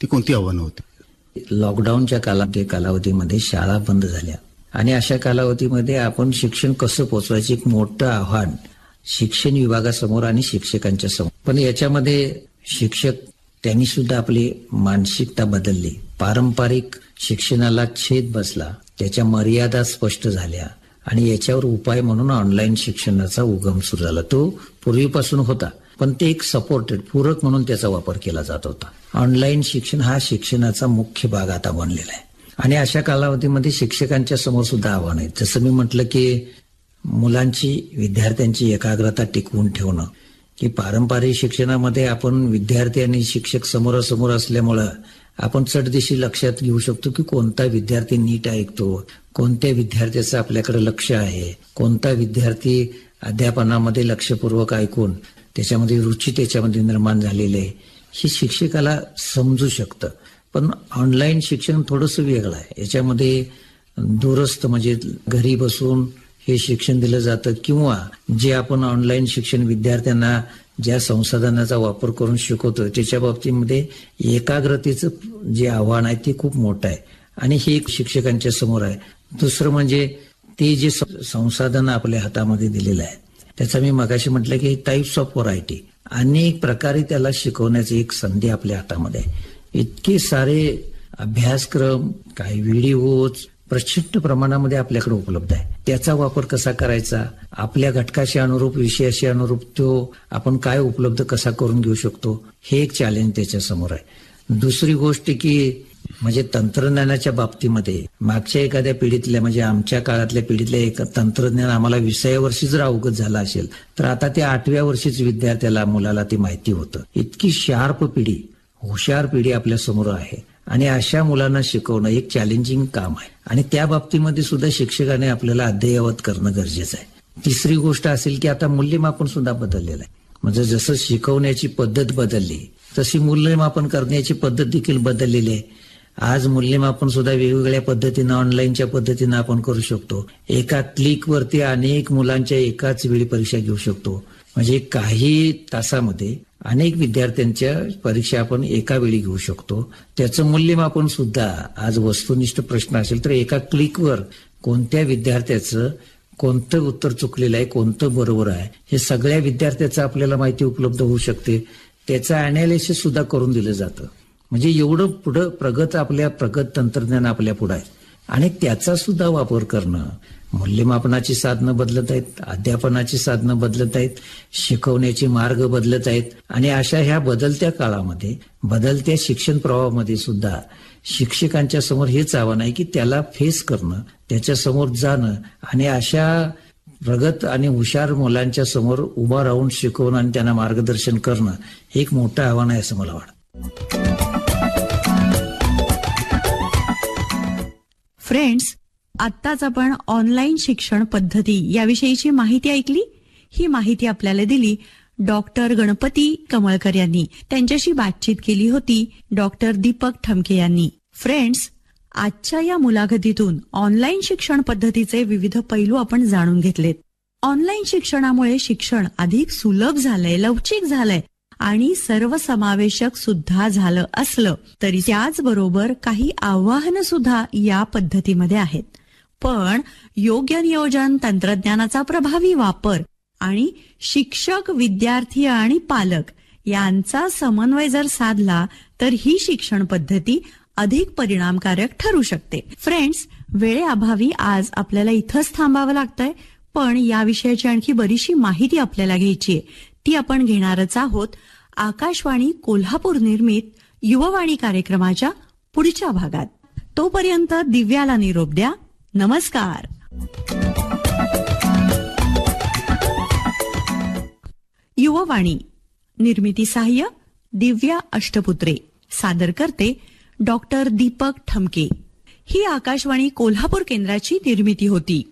ती कोणती आव्हानं होती? लॉकडाऊनच्या कालावधीमध्ये शाळा बंद झाल्या आणि अशा कालावधीमध्ये आपण शिक्षण कसं पोचवायचं एक मोठं आव्हान शिक्षण विभागासमोर आणि शिक्षकांच्या समोर. पण याच्यामध्ये शिक्षक त्यांनी सुद्धा आपली मानसिकता बदलली. पारंपरिक शिक्षणाला छेद बसला, त्याच्या मर्यादा स्पष्ट झाल्या आणि याच्यावर उपाय म्हणून ऑनलाईन शिक्षणाचा उगम सुरू झाला. तो पूर्वीपासून होता, पण ते एक सपोर्टेड पूरक म्हणून त्याचा वापर केला जात होता. ऑनलाईन शिक्षण हा शिक्षणाचा मुख्य भाग आता बनलेला आहे आणि अशा कालावधीमध्ये शिक्षकांच्या समोर सुद्धा आव्हान आहे. जसं मी म्हटलं की मुलांची, विद्यार्थ्यांची एकाग्रता टिकवून ठेवणं, की पारंपरिक शिक्षणामध्ये आपण विद्यार्थी आणि शिक्षक समोरासमोर असल्यामुळं आपण चटदिशी लक्षात घेऊ शकतो की कोणता विद्यार्थी नीट ऐकतो, कोणत्या विद्यार्थ्याचं आपल्याकडे लक्ष आहे, कोणता विद्यार्थी अध्यापनामध्ये लक्षपूर्वक ऐकून त्याच्यामध्ये रुची त्याच्यामध्ये निर्माण झालेली आहे, हे शिक्षकाला समजू शकतं. पण ऑनलाईन शिक्षण थोडंसं वेगळं आहे. याच्यामध्ये दूरस्थ म्हणजे घरी बसून हे शिक्षण दिलं जातं किंवा जे आपण ऑनलाईन शिक्षण विद्यार्थ्यांना ज्या संसाधनाचा वापर करून शिकवतोय त्याच्या बाबतीमध्ये एकाग्रतेचं जे आव्हान आहे ते खूप मोठं आहे आणि हे शिक्षकांच्या समोर आहे. दुसरं म्हणजे ते जे संसाधन आपल्या हातामध्ये दिलेलं आहे त्याचा मी मगाशी म्हटलं की टाइप्स ऑफ व्हरायटी, अनेक प्रकारे त्याला शिकवण्याची एक संधी आपल्या हातामध्ये आहे. इतके सारे अभ्यासक्रम, काही व्हिडिओज प्रचंड प्रमाणामध्ये आपल्याकडे उपलब्ध आहे. त्याचा वापर कसा करायचा, आपल्या घटकाशी अनुरूप, विषयाशी अनुरूप तो आपण काय उपलब्ध कसा करून घेऊ शकतो, हे एक चॅलेंज त्याच्या समोर आहे. दुसरी गोष्ट की म्हणजे तंत्रज्ञानाच्या बाबतीमध्ये मागच्या एखाद्या पिढीतल्या म्हणजे आमच्या काळातल्या पिढीतल्या एक तंत्रज्ञान आम्हाला 20व्या वर्षी जर अवगत झालं असेल तर आता ते 8व्या वर्षीच विद्यार्थ्याला, मुलाला ते माहिती होतं. इतकी शार्प पिढी, हुशार पिढी आपल्या समोर आहे आणि अशा मुलांना शिकवणं एक चॅलेंजिंग काम आहे आणि त्या बाबतीमध्ये सुद्धा शिक्षकाने आपल्याला अद्ययावत करणं गरजेचं आहे. तिसरी गोष्ट असेल की आता मूल्यमापन सुद्धा बदललेलं आहे. म्हणजे जसं शिकवण्याची पद्धत बदलली तशी मूल्यमापन करण्याची पद्धत देखील बदललेली आहे. आज मूल्यमापन सुद्धा वेगवेगळ्या पद्धतीनं, ऑनलाईनच्या पद्धतीनं आपण करू शकतो. एका क्लिकवरती अनेक मुलांच्या एकाच वेळी परीक्षा घेऊ शकतो. म्हणजे काही तासामध्ये अनेक विद्यार्थ्यांच्या परीक्षा आपण एका वेळी घेऊ शकतो. त्याचं मूल्यमापन सुद्धा आज वस्तुनिष्ठ प्रश्न असेल तर एका क्लिकवर कोणत्या विद्यार्थ्याचं कोणतं उत्तर चुकलेलं आहे, कोणतं बरोबर आहे, हे सगळ्या विद्यार्थ्याचं आपल्याला माहिती उपलब्ध होऊ शकते. त्याचं अनालिसिस सुद्धा करून दिलं जातं. म्हणजे एवढं पुढं प्रगत तंत्रज्ञान आपल्या पुढे आहे आणि त्याचा सुद्धा वापर करणं. मूल्यमापनाची साधनं बदलत आहेत, अध्यापनाची साधनं बदलत आहेत, शिकवण्याचे मार्ग बदलत आहेत आणि अशा ह्या बदलत्या काळामध्ये, बदलत्या शिक्षण प्रवाहामध्ये सुद्धा शिक्षकांच्या समोर हेच आव्हान आहे की त्याला फेस करणं, त्याच्या समोर जाणं आणि अशा प्रगत आणि हुशार मुलांच्या समोर उभा राहून शिकवणं आणि त्यांना मार्गदर्शन करणं हे एक मोठं आव्हान आहे असं मला वाटतं. फ्रेंड्स, आत्ताच आपण ऑनलाईन शिक्षण पद्धती याविषयीची माहिती ऐकली. ही माहिती आपल्याला दिली डॉक्टर गणपती कमळकर यांनी. त्यांच्याशी बातचीत केली होती डॉक्टर दीपक ठमके यांनी. फ्रेंड्स, आजच्या या मुलाखतीतून ऑनलाईन शिक्षण पद्धतीचे विविध पैलू आपण जाणून घेतलेत. ऑनलाईन शिक्षणामुळे शिक्षण अधिक सुलभ झालंय, लवचिक झालंय आणि सर्वसमावेशक सुद्धा झालं असलं तरी त्याचबरोबर काही आव्हानं सुद्धा या पद्धतीमध्ये आहेत. पण योग्य नियोजन, तंत्रज्ञानाचा प्रभावी वापर आणि शिक्षक, विद्यार्थी आणि पालक यांचा समन्वय जर साधला तर ही शिक्षण पद्धती अधिक परिणामकारक ठरू शकते. फ्रेंड्स, वेळेअभावी आज आपल्याला इथंच थांबावं लागतंय, पण या विषयाची आणखी बरीचशी माहिती आपल्याला घ्यायची आहे. ती आपण घेणारच आहोत आकाशवाणी कोल्हापूर निर्मित युववाणी कार्यक्रमाच्या पुढच्या भागात. तोपर्यंत दिव्याला निरोप द्या. नमस्कार. युववाणी निर्मिती सहाय्य दिव्या अष्टपुत्रे, सादर करते डॉक्टर दीपक ठमके. ही आकाशवाणी कोल्हापूर केंद्राची निर्मिती होती.